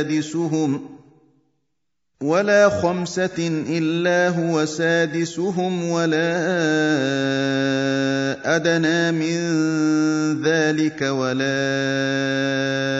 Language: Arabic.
سادسهم ولا خمسة إلا هو سادسهم ولا أدنى من ذلك ولا